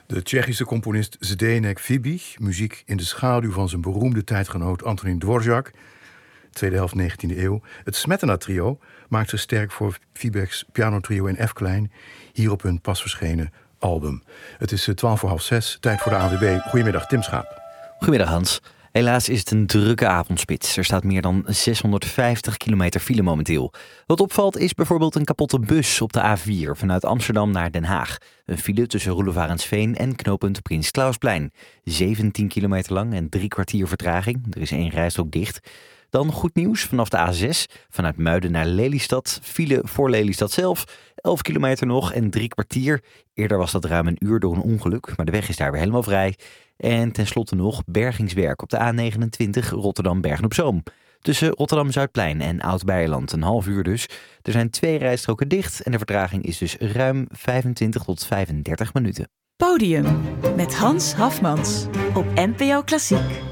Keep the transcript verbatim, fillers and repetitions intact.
De Tsjechische componist Zdeněk Fibiš, muziek in de schaduw van zijn beroemde tijdgenoot Antonín Dvořák, tweede helft negentiende eeuw. Het Smetana-trio maakt zich sterk voor Fibiš's pianotrio in F-klein, hier op hun pas verschenen album. Het is twaalf voor half zes, tijd voor de A N W B. Goedemiddag, Tim Schaap. Goedemiddag, Hans. Helaas is het een drukke avondspits. Er staat meer dan zeshonderdvijftig kilometer file momenteel. Wat opvalt is bijvoorbeeld een kapotte bus op de A vier vanuit Amsterdam naar Den Haag. Een file tussen Roelevarensveen en knooppunt Prins Clausplein. zeventien kilometer lang en drie kwartier vertraging. Er is één rijstrook dicht. Dan goed nieuws vanaf de A zes, vanuit Muiden naar Lelystad. File voor Lelystad zelf, elf kilometer nog en drie kwartier. Eerder was dat ruim een uur door een ongeluk, maar de weg is daar weer helemaal vrij. En tenslotte nog bergingswerk op de A negenentwintig Rotterdam-Bergen-op-Zoom. Tussen Rotterdam-Zuidplein en Oud-Beijerland, een half uur dus. Er zijn twee rijstroken dicht en de vertraging is dus ruim vijfentwintig tot vijfendertig minuten. Podium met Hans Hafmans op N P O Klassiek.